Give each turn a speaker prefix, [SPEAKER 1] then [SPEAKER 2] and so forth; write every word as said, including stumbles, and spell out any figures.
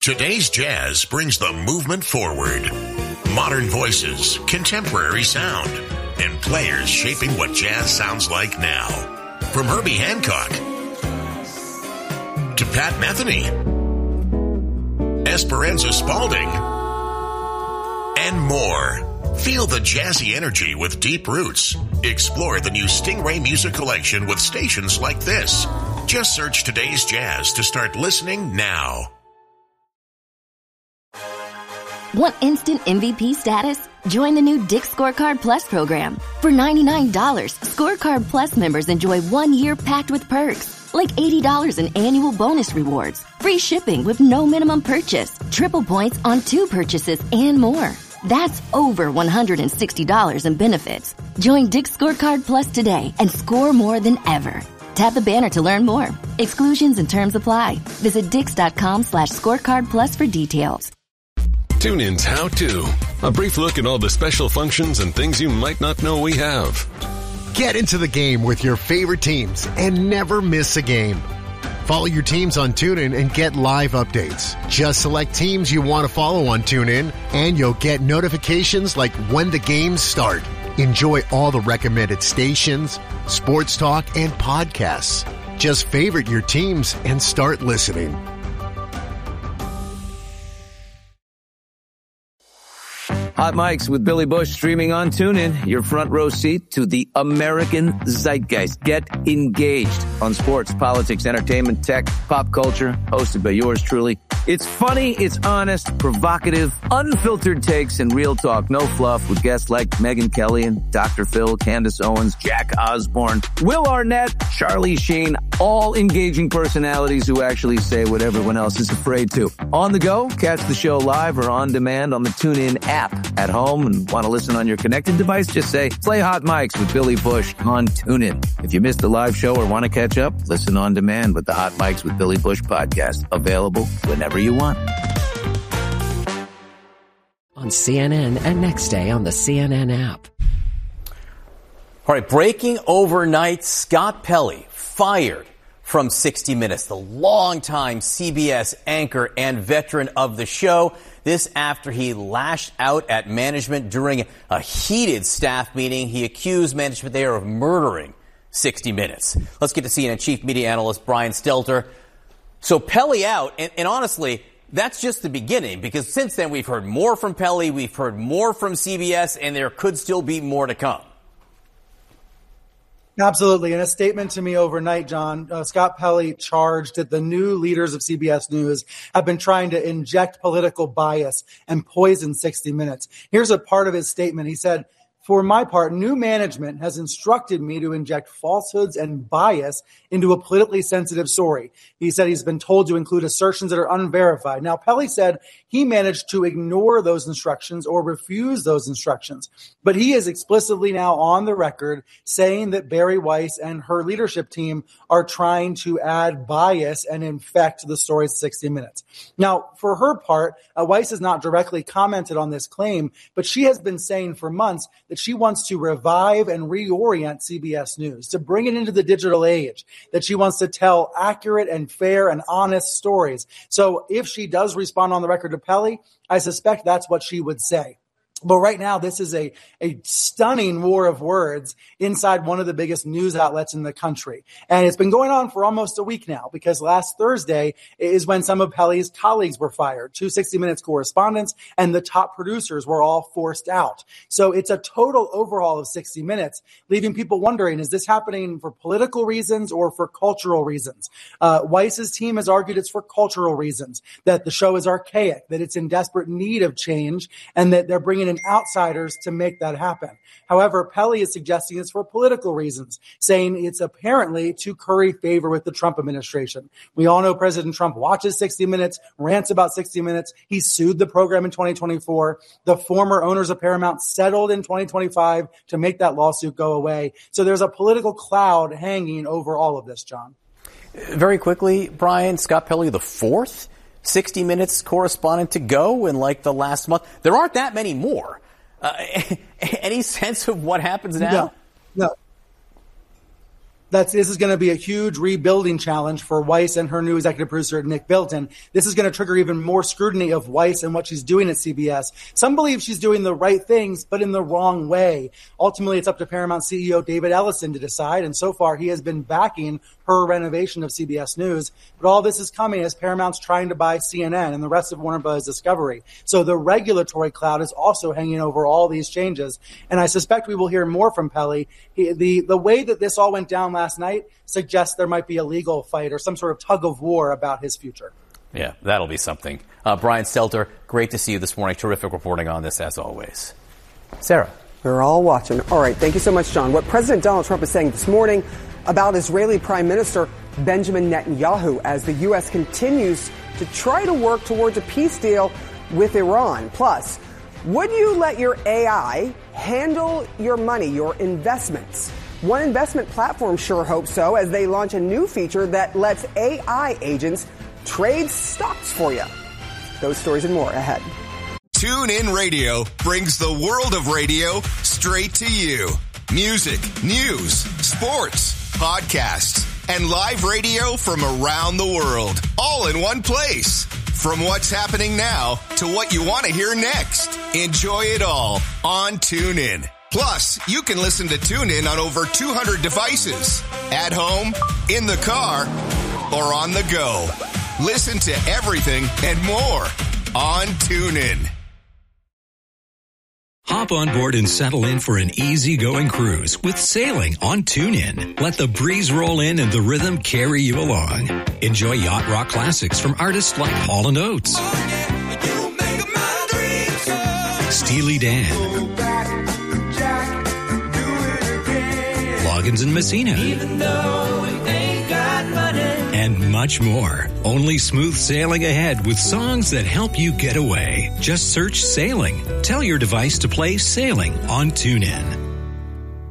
[SPEAKER 1] Today's Jazz brings the movement forward. Modern voices, contemporary sound, and players shaping what jazz sounds like now. From Herbie Hancock to Pat Metheny, Esperanza Spalding, and more. Feel the jazzy energy with deep roots. Explore the new Stingray Music Collection with stations like this. Just search Today's Jazz to start listening now.
[SPEAKER 2] Want instant M V P status? Join the new Dick's Scorecard Plus program. For ninety-nine dollars, Scorecard Plus members enjoy one year packed with perks, like eighty dollars in annual bonus rewards, free shipping with no minimum purchase, triple points on two purchases, and more. That's over one hundred sixty dollars in benefits. Join Dick's Scorecard Plus today and score more than ever. Tap the banner to learn more. Exclusions and terms apply. Visit dix.com slash scorecard plus for details.
[SPEAKER 3] TuneIn's How To. A brief look at all the special functions and things you might not know we have.
[SPEAKER 4] Get into the game with your favorite teams and never miss a game. Follow your teams on TuneIn and get live updates. Just select teams you want to follow on TuneIn, and you'll get notifications like when the games start. Enjoy all the recommended stations, sports talk, and podcasts. Just favorite your teams and start listening.
[SPEAKER 5] Hot Mics with Billy Bush streaming on TuneIn. Your front row seat to the American zeitgeist. Get engaged on sports, politics, entertainment, tech, pop culture. Hosted by yours truly. It's funny, it's honest, provocative, unfiltered takes, and real talk. No fluff with guests like Megyn Kelly and Doctor Phil, Candace Owens, Jack Osborne, Will Arnett, Charlie Sheen. All engaging personalities who actually say what everyone else is afraid to. On the go, catch the show live or on demand on the TuneIn app. At home and want to listen on your connected device, just say, play Hot Mics with Billy Bush on TuneIn. If you missed a live show or want to catch up, listen on demand with the Hot Mics with Billy Bush podcast. Available whenever you want.
[SPEAKER 6] On C N N and next day on the C N N app.
[SPEAKER 7] All right, breaking overnight, Scott Pelley fired from sixty minutes, the longtime C B S anchor and veteran of the show. This after he lashed out at management during a heated staff meeting. He accused management there of murdering sixty minutes. Let's get to C N N chief media analyst Brian Stelter. So Pelley out, and, and honestly, that's just the beginning, because since then we've heard more from Pelley, we've heard more from C B S, and there could still be more to come.
[SPEAKER 8] Absolutely. In a statement to me overnight, John, uh, Scott Pelley charged that the new leaders of C B S News have been trying to inject political bias and poison sixty minutes. Here's a part of his statement. He said, "For my part, new management has instructed me to inject falsehoods and bias into a politically sensitive story." He said he's been told to include assertions that are unverified. Now, Pelley said he managed to ignore those instructions or refuse those instructions. But he is explicitly now on the record saying that Bari Weiss and her leadership team are trying to add bias and infect the story sixty minutes. Now, for her part, uh, Weiss has not directly commented on this claim, but she has been saying for months that she wants to revive and reorient C B S News, to bring it into the digital age, that she wants to tell accurate and fair and honest stories. So if she does respond on the record to Pelley, I suspect that's what she would say. But right now, this is a, a stunning war of words inside one of the biggest news outlets in the country. And it's been going on for almost a week now, because last Thursday is when some of Pelley's colleagues were fired. Two sixty minutes correspondents and the top producers were all forced out. So it's a total overhaul of sixty minutes, leaving people wondering, is this happening for political reasons or for cultural reasons? Uh, Weiss's team has argued it's for cultural reasons, that the show is archaic, that it's in desperate need of change, and that they're bringing in outsiders to make that happen. However, Pelley is suggesting it's for political reasons, saying it's apparently to curry favor with the Trump administration. We all know President Trump watches sixty minutes, rants about sixty minutes. He sued the program in twenty twenty-four. The former owners of Paramount settled in twenty twenty-five to make that lawsuit go away. So there's a political cloud hanging over all of this, John.
[SPEAKER 7] Very quickly, Brian, Scott Pelley, the fourth sixty minutes correspondent to go in like the last month. There aren't that many more. Uh, any sense of what happens now?
[SPEAKER 8] No, no. That's, this is going to be a huge rebuilding challenge for Weiss and her new executive producer, Nick Bilton. This is going to trigger even more scrutiny of Weiss and what she's doing at C B S. Some believe she's doing the right things, but in the wrong way. Ultimately, it's up to Paramount C E O David Ellison to decide, and so far he has been backing her renovation of C B S News. But all this is coming as Paramount's trying to buy C N N and the rest of Warner Bros. Discovery. So the regulatory cloud is also hanging over all these changes, and I suspect we will hear more from Pelley. He, the, the way that this all went down last night suggests there might be a legal fight or some sort of tug of war about his future.
[SPEAKER 7] Yeah, that'll be something. Uh, Brian Stelter, great to see you this morning. Terrific reporting on this, as always. Sarah.
[SPEAKER 9] We're all watching. All right, thank you so much, John. What President Donald Trump is saying this morning about Israeli Prime Minister Benjamin Netanyahu as the U S continues to try to work towards a peace deal with Iran. Plus, would you let your A I handle your money, your investments? One investment platform sure hopes so, as they launch a new feature that lets A I agents trade stocks for you. Those stories and more ahead.
[SPEAKER 10] TuneIn Radio brings the world of radio straight to you. Music, news, sports, podcasts, and live radio from around the world, all in one place. From what's happening now to what you want to hear next. Enjoy it all on TuneIn. Plus, you can listen to TuneIn on over two hundred devices. At home, in the car, or on the go. Listen to everything and more on TuneIn.
[SPEAKER 11] Hop on board and settle in for an easy-going cruise with sailing on TuneIn. Let the breeze roll in and the rhythm carry you along. Enjoy yacht rock classics from artists like Hall and Oates, Steely Dan, Loggins and Messina, even though we ain't got money, and much more. Only smooth sailing ahead with songs that help you get away. Just search Sailing. Tell your device to play Sailing on TuneIn.